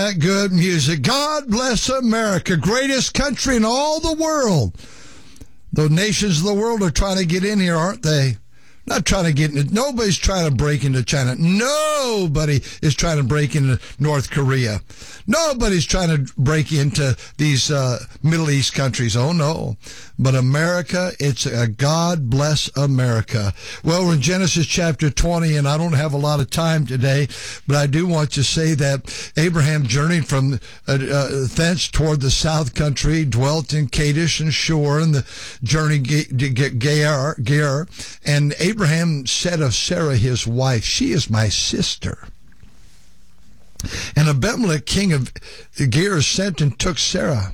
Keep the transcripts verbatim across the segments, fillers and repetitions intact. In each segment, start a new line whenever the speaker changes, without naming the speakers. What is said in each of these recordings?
That good music. God bless America, greatest country in all the world. The nations of the world are trying to get in here, aren't they? Not trying to get into, nobody's trying to break into China. Nobody is trying to break into North Korea. Nobody's trying to break into these uh, Middle East countries. Oh, no. But America, it's a God bless America. Well, we're in Genesis chapter twenty, and I don't have a lot of time today, but I do want to say that Abraham journeyed from uh, uh, thence toward the south country, dwelt in Kadesh and Shur, and the journey to get Gerar, Gerar, and Abraham said of Sarah, his wife, she is my sister. And Abimelech, king of Gerar, sent and took Sarah.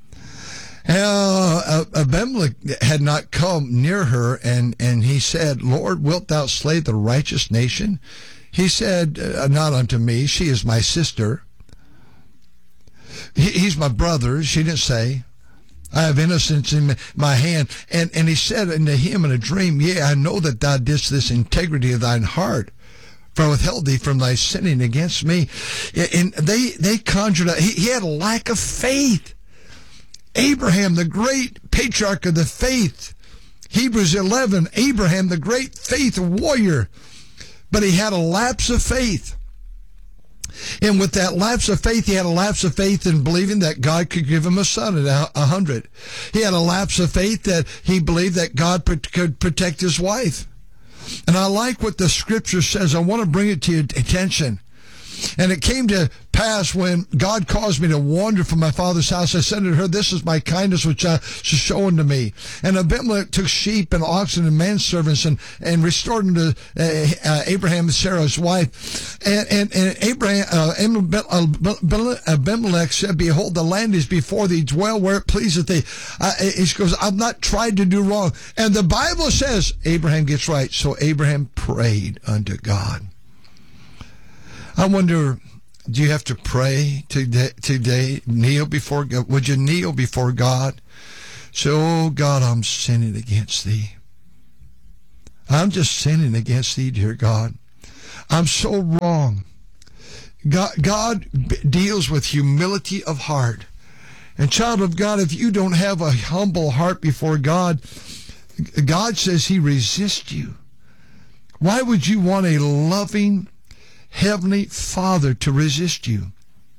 Uh, Abimelech had not come near her, and, and he said, Lord, wilt thou slay the righteous nation? He said, uh, not unto me, she is my sister. He, he's my brother, she didn't say. I have innocence in my hand. And, and he said unto him in a dream, yea, I know that thou didst this integrity of thine heart, for I withheld thee from thy sinning against me. And they, they conjured up, he, he had a lack of faith. Abraham, the great patriarch of the faith. Hebrews eleven, Abraham, the great faith warrior. But he had a lapse of faith. And with that lapse of faith, he had a lapse of faith in believing that God could give him a son at a hundred. He had a lapse of faith that he believed that God could protect his wife. And I like what the scripture says. I want to bring it to your attention. And it came to pass when God caused me to wander from my father's house, I said unto her, this is my kindness which thou hast shown to me. And Abimelech took sheep and oxen and manservants and, and restored them to uh, uh, Abraham and Sarah's wife. And, and, and Abraham, uh, Abimelech said, behold, the land is before thee, dwell where it pleaseth thee. Uh, he goes, I've not tried to do wrong. And the Bible says Abraham gets right. So Abraham prayed unto God. I wonder, do you have to pray today, today, kneel before God? Would you kneel before God? Say, oh, God, I'm sinning against thee. I'm just sinning against thee, dear God. I'm so wrong. God, God deals with humility of heart. And child of God, if you don't have a humble heart before God, God says he resists you. Why would you want a loving Heavenly Father to resist you?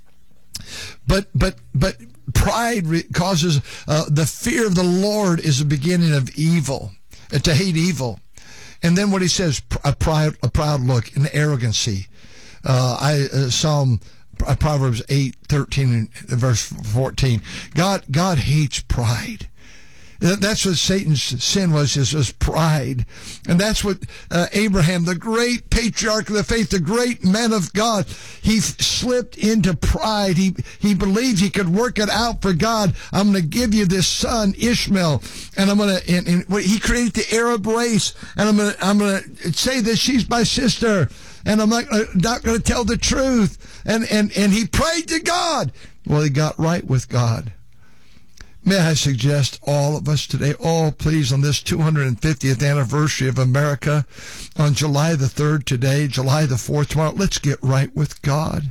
But but but pride causes uh, the fear of the Lord is the beginning of evil, uh, to hate evil. And then what he says, a proud a proud look, an arrogancy. Uh, I uh, Psalm uh, Proverbs eight thirteen verse fourteen. God God hates pride. That's what Satan's sin was, is was pride. And that's what uh, Abraham, the great patriarch of the faith, the great man of God, he slipped into pride. He he believed he could work it out for God. I'm going to give you this son, Ishmael, and I'm going to, and, and he created the Arab race, and I'm going to, I'm going to say that she's my sister, and I'm not, not going to tell the truth. And, and, and he prayed to God. Well, he got right with God. May I suggest all of us today, oh, please, on this two hundred fiftieth anniversary of America, on July the third today, July the fourth tomorrow, let's get right with God.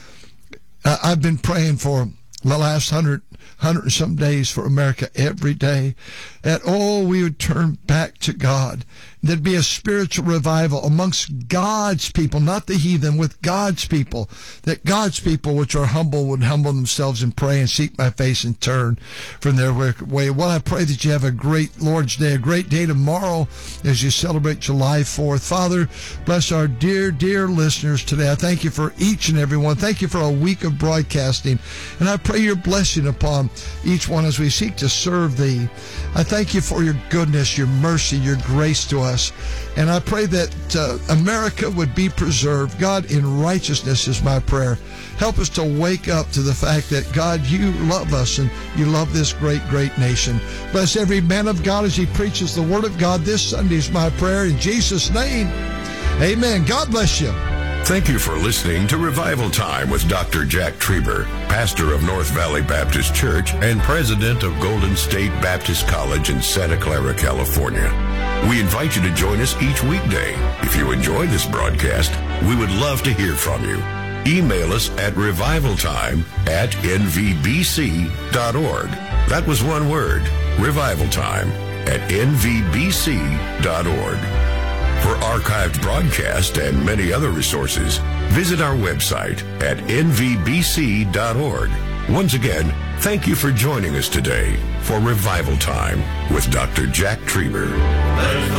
Uh, I've been praying for the last hundred, hundred and some days for America every day, that, oh, we would turn back to God. There'd be a spiritual revival amongst God's people, not the heathen, with God's people, that God's people, which are humble, would humble themselves and pray and seek my face and turn from their wicked way. Well, I pray that you have a great Lord's Day, a great day tomorrow as you celebrate July fourth. Father, bless our dear, dear listeners today. I thank you for each and every one. Thank you for a week of broadcasting. And I pray your blessing upon each one as we seek to serve thee. I thank you for your goodness, your mercy, your grace to us. And I pray that uh, America would be preserved. God, in righteousness is my prayer. Help us to wake up to the fact that, God, you love us and you love this great, great nation. Bless every man of God as he preaches the word of God. This Sunday is my prayer. In Jesus' name, amen. God bless you.
Thank you for listening to Revival Time with Doctor Jack Trieber, pastor of North Valley Baptist Church and president of Golden State Baptist College in Santa Clara, California. We invite you to join us each weekday. If you enjoy this broadcast, we would love to hear from you. Email us at revivaltime at n v b c dot org. That was one word, revivaltime at n v b c dot org. For archived broadcast and many other resources, visit our website at n v b c dot org. Once again, thank you for joining us today for Revival Time with Doctor Jack Trieber.